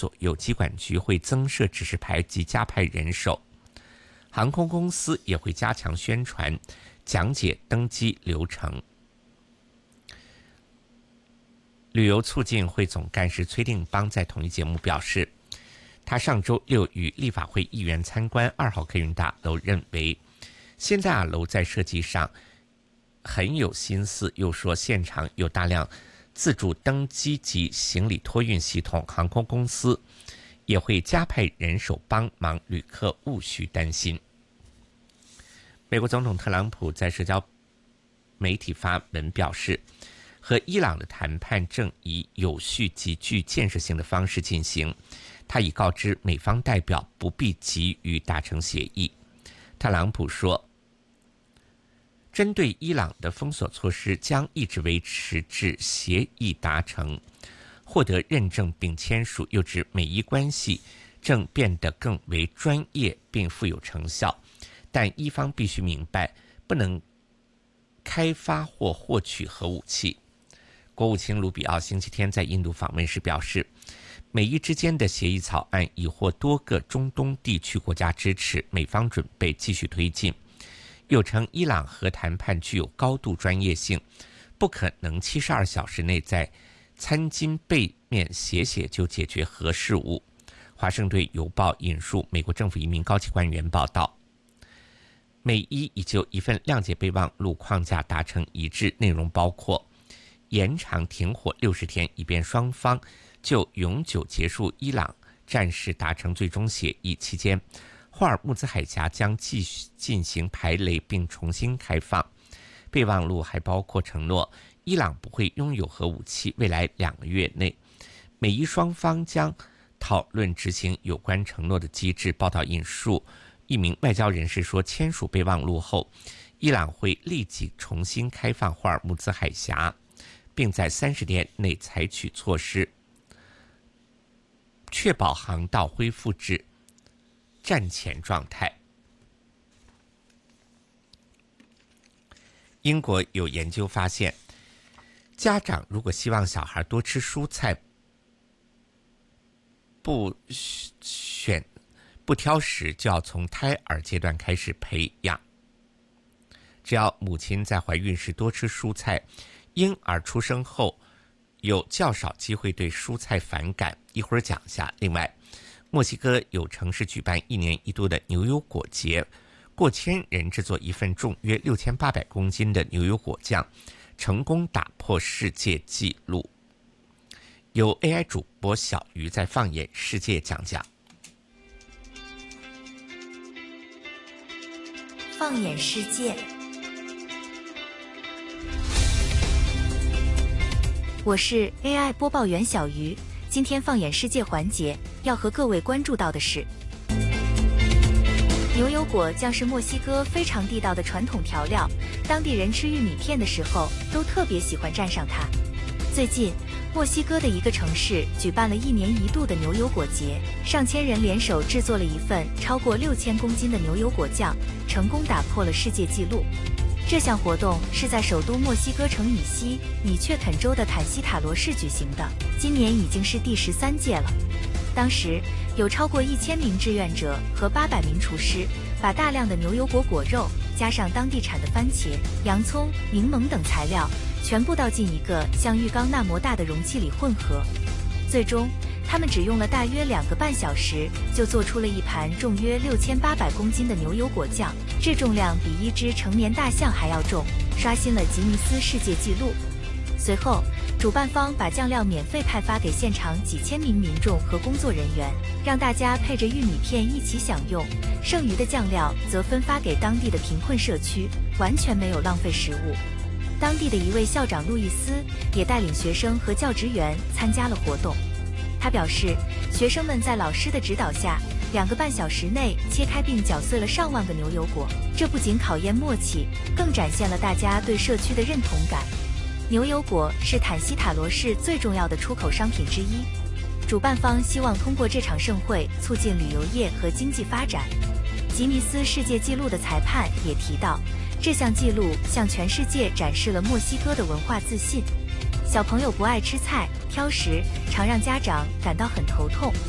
左右，机管局会增设指示牌及加派人手。航空公司也会加强宣传，讲解登机流程。旅游促进会总干事崔定邦在同一节目表示，他上周六与立法会议员参观2号客运大楼，认为现在大楼在设计上很有心思，又说现场有大量自助登机及行李托运系统，航空公司也会加派人手帮忙，旅客勿需担心。美国总统特朗普在社交媒体发文表示，和伊朗的谈判正以有序及具建设性的方式进行，他已告知美方代表不必急于达成协议。特朗普说，针对伊朗的封锁措施将一直维持至协议达成，获得认证并签署，又指美伊关系正变得更为专业并富有成效，但伊方必须明白，不能开发或获取核武器。国务卿卢比奥星期天在印度访问时表示，美伊之间的协议草案已获多个中东地区国家支持，美方准备继续推进。又称伊朗核谈判具有高度专业性，不可能72小时内在餐巾背面写就解决核事务。华盛顿邮报引述美国政府一名高级官员报道，美伊已就一份谅解备忘录框架达成一致，内容包括延长停火60天，以便双方就永久结束伊朗战事达成最终协议。期间，霍尔木兹海峡将继续进行排雷并重新开放。备忘录还包括承诺伊朗不会拥有核武器，未来2个月内美伊双方将讨论执行有关承诺的机制。报道引述一名外交人士说，签署备忘录后，伊朗会立即重新开放霍尔木兹海峡，并在30天内采取措施，确保航道恢复至战前状态。英国有研究发现，家长如果希望小孩多吃蔬菜，不挑食，就要从胎儿阶段开始培养。只要母亲在怀孕时多吃蔬菜，婴儿出生后有较少机会对蔬菜反感。一会儿讲下。另外，墨西哥有城市举办1年1度的牛油果节，过千人制作一份重约6800公斤的牛油果酱，成功打破世界纪录。由 AI 主播小鱼在放眼世界讲讲。 放眼世界，我是 AI 播报员小鱼。今天放眼世界环节要和各位关注到的是，牛油果酱是墨西哥非常地道的传统调料，当地人吃玉米片的时候都特别喜欢蘸上它。最近，墨西哥的一个城市举办了1年1度的牛油果节，上千人联手制作了一份超过6000公斤的牛油果酱，成功打破了世界纪录。这项活动是在首都墨西哥城以西米却肯州的坦西塔罗市举行的，今年已经是第13届了。当时有超过1000名志愿者和800名厨师，把大量的牛油果果肉加上当地产的番茄、洋葱、柠檬等材料，全部倒进一个像浴缸那么大的容器里混合。最终，他们只用了大约2个半小时，就做出了一盘重约6800公斤的牛油果酱，这重量比1只成年大象还要重，刷新了吉尼斯世界纪录。随后，主办方把酱料免费派发给现场几千名民众和工作人员，让大家配着玉米片一起享用，剩余的酱料则分发给当地的贫困社区，完全没有浪费食物。当地的一位校长路易斯也带领学生和教职员参加了活动。他表示，学生们在老师的指导下，2个半小时内切开并搅碎了上万个牛油果，这不仅考验默契，更展现了大家对社区的认同感。牛油果是坦西塔罗市最重要的出口商品之一，主办方希望通过这场盛会促进旅游业和经济发展。吉尼斯世界纪录的裁判也提到，这项纪录向全世界展示了墨西哥的文化自信。小朋友不爱吃菜，挑食，常让家长感到很头痛。